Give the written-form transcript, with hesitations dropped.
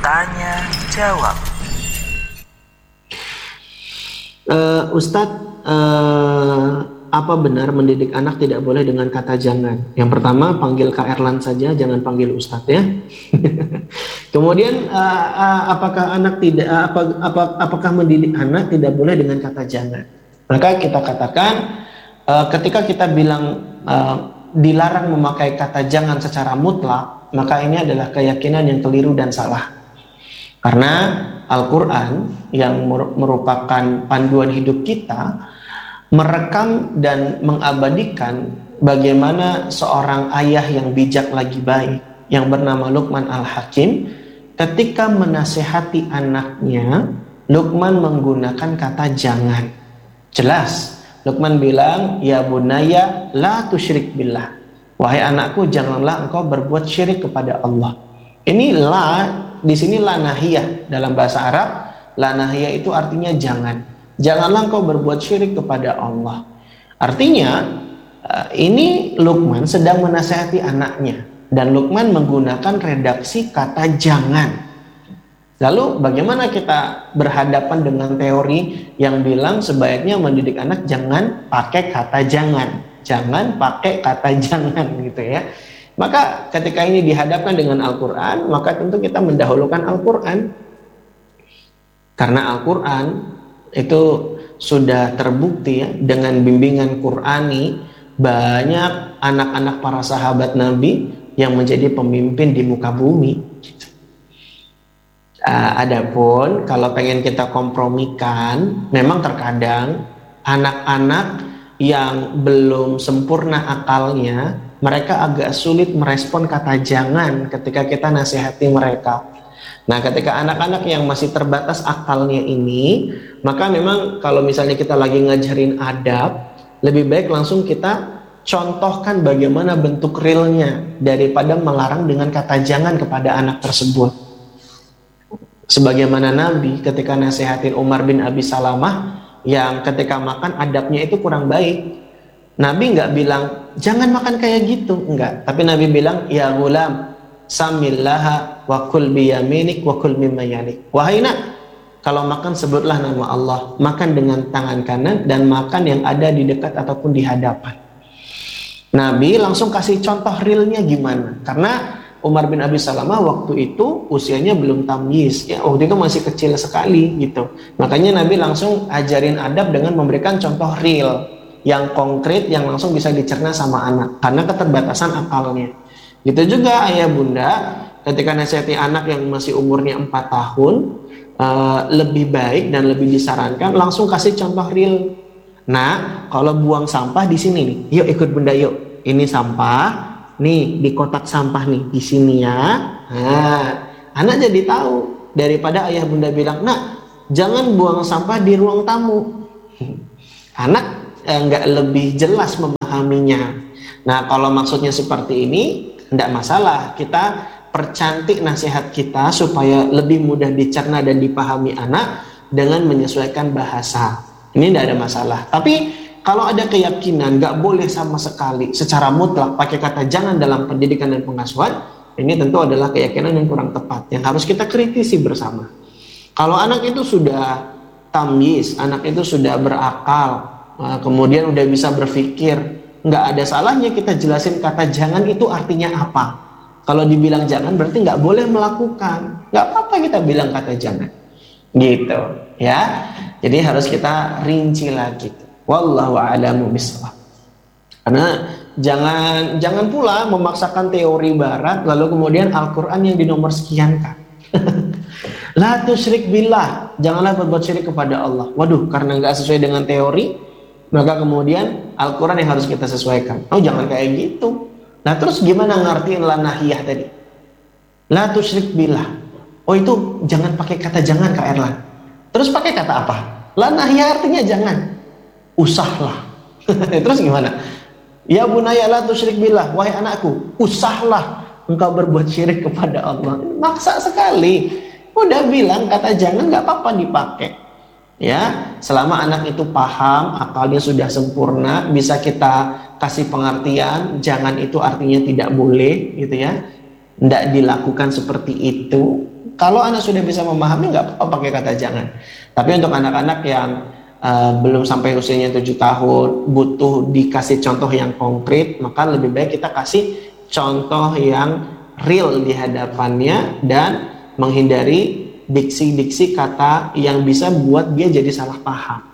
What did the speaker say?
Tanya jawab. Ustadz, apa benar mendidik anak tidak boleh dengan kata jangan? Yang pertama, panggil Kak Erlan saja, jangan panggil Ustadz ya. Kemudian, apakah anak tidak apakah mendidik anak tidak boleh dengan kata jangan? Maka kita katakan, ketika kita bilang dilarang memakai kata jangan secara mutlak, maka ini adalah keyakinan yang keliru dan salah. Karena Al-Quran yang merupakan panduan hidup kita merekam dan mengabadikan bagaimana seorang ayah yang bijak lagi baik yang bernama Luqman Al-Hakim ketika menasehati anaknya, Luqman menggunakan kata jangan. Jelas, Luqman bilang, ya bunaya la tusyrik billah. Wahai anakku, janganlah engkau berbuat syirik kepada Allah. Ini la, di sini la nahiyah dalam bahasa Arab. La nahiyah itu artinya jangan. Janganlah engkau berbuat syirik kepada Allah. Artinya ini Luqman sedang menasihati anaknya dan Luqman menggunakan redaksi kata jangan. Lalu bagaimana kita berhadapan dengan teori yang bilang sebaiknya mendidik anak jangan pakai kata jangan, jangan pakai kata jangan gitu ya. Maka ketika ini dihadapkan dengan Al-Quran, maka tentu kita mendahulukan Al-Quran. Karena Al-Quran itu sudah terbukti ya, dengan bimbingan Qurani, banyak anak-anak para sahabat Nabi yang menjadi pemimpin di muka bumi. Adapun kalau pengen kita kompromikan, memang terkadang anak-anak yang belum sempurna akalnya, mereka agak sulit merespon kata jangan ketika kita nasihati mereka. Nah, ketika anak-anak yang masih terbatas akalnya ini, maka memang kalau misalnya kita lagi ngajarin adab, lebih baik langsung kita contohkan bagaimana bentuk realnya daripada melarang dengan kata jangan kepada anak tersebut. Sebagaimana Nabi ketika nasihatin Umar bin Abi Salamah yang ketika makan adabnya itu kurang baik, Nabi nggak bilang jangan makan kayak gitu, enggak. Tapi Nabi bilang, ya gulam, samillaha wa kul biyaminik wa kul mimma yalik. Wahai nak, kalau makan sebutlah nama Allah, makan dengan tangan kanan dan makan yang ada di dekat ataupun di hadapan. Nabi langsung kasih contoh realnya gimana. Karena Umar bin Abi Salamah waktu itu usianya belum tamyiz, ya waktu itu masih kecil sekali gitu. Makanya Nabi langsung ajarin adab dengan memberikan contoh real yang konkret yang langsung bisa dicerna sama anak karena keterbatasan akalnya. Gitu juga ayah bunda ketika nasihati anak yang masih umurnya 4 tahun, lebih baik dan lebih disarankan langsung kasih contoh real. Nah, kalau buang sampah di sini nih, yuk ikut bunda yuk. Ini sampah, nih di kotak sampah nih di sini ya. Nah, anak jadi tahu daripada ayah bunda bilang, nak jangan buang sampah di ruang tamu. Anak nggak lebih jelas memahaminya. Nah, kalau maksudnya seperti ini, tidak masalah. Kita percantik nasihat kita supaya lebih mudah dicerna dan dipahami anak dengan menyesuaikan bahasa. Ini tidak ada masalah. Tapi kalau ada keyakinan nggak boleh sama sekali secara mutlak pakai kata jangan dalam pendidikan dan pengasuhan, ini tentu adalah keyakinan yang kurang tepat yang harus kita kritisi bersama. Kalau anak itu sudah tamyiz, anak itu sudah berakal, kemudian udah bisa berpikir, nggak ada salahnya kita jelasin kata jangan itu artinya apa. Kalau dibilang jangan berarti nggak boleh melakukan, nggak apa-apa kita bilang kata jangan, gitu ya. Jadi harus kita rinci lagi. Wallahu a'lamu bishawab. Karena jangan pula memaksakan teori barat lalu kemudian Al-Quran yang dinomor sekiankan. La tusyrik billah, janganlah berbuat syirik kepada Allah. Waduh, karena nggak sesuai dengan teori, maka kemudian Al-Quran yang harus kita sesuaikan. Oh, jangan kayak gitu. Nah, terus gimana ngertiin la nahiyah tadi? La tusyrik billah. Oh, itu jangan pakai kata jangan Kak Erlan. Terus pakai kata apa? La nahiyah artinya jangan. Usahlah. Terus gimana? Ya bunaya la tusyrik billah, wahai anakku, usahlah engkau berbuat syirik kepada Allah. Maksa sekali. Udah bilang kata jangan nggak apa-apa dipakai. Ya, selama anak itu paham, akalnya sudah sempurna, bisa kita kasih pengertian, jangan itu artinya tidak boleh gitu ya. Tidak dilakukan seperti itu. Kalau anak sudah bisa memahami, nggak apa-apa pakai kata jangan. Tapi untuk anak-anak yang belum sampai usianya 7 tahun, butuh dikasih contoh yang konkret, maka lebih baik kita kasih contoh yang real di hadapannya dan menghindari diksi-diksi kata yang bisa buat dia jadi salah paham.